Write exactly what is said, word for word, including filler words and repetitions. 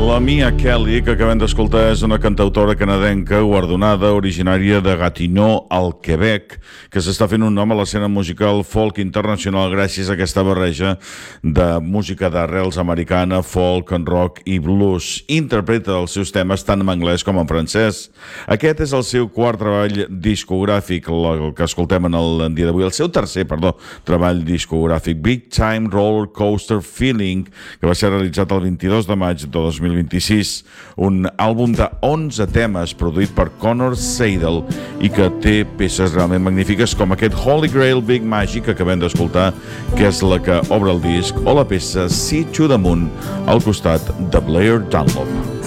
La Mia Kelly, que acabem d'escoltar, és una cantautora canadenca guardonada, originària de Gatineau, al Quebec, que s'està fent un nom a l'escena musical folk internacional gràcies a aquesta barreja de música d'arrels americana, folk, rock i blues. Interpreta els seus temes tant en anglès com en francès. Aquest és el seu quart treball discogràfic, el que escoltem en el dia d'avui, el seu tercer, perdó, treball discogràfic, Big Time Roller Coaster Feeling, que va ser realitzat el vint-i-dos de maig de dos mil vint-i-sis, un àlbum de onze temes produït per Connor Seidel i que té peces realment magnífiques com aquest Holy Grail Big Magic que acabem d'escoltar, que és la que obre el disc, o la peça See to the Moon al costat de Blair Dunlop.